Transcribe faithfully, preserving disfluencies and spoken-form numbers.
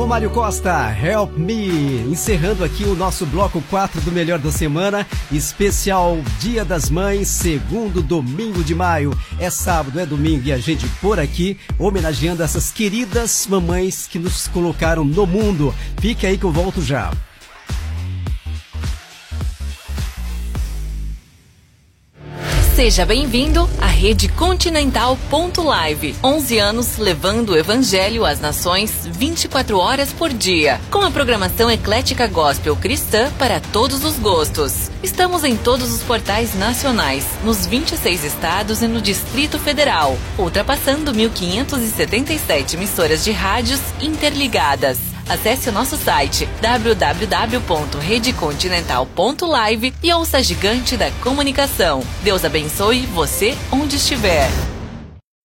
Alô, Mário Costa, Help Me. Encerrando aqui o nosso bloco quatro do Melhor da Semana, especial Dia das Mães, segundo domingo de maio. É sábado, é domingo e a gente por aqui homenageando essas queridas mamães que nos colocaram no mundo. Fique aí que eu volto já. Seja bem-vindo à Rede Continental ponto live. onze anos levando o Evangelho às nações vinte e quatro horas por dia. Com a programação eclética gospel cristã para todos os gostos. Estamos em todos os portais nacionais, nos vinte e seis estados e no Distrito Federal, ultrapassando mil quinhentas e setenta e sete emissoras de rádios interligadas. Acesse o nosso site w w w ponto rede continental ponto live e ouça a gigante da comunicação. Deus abençoe você onde estiver.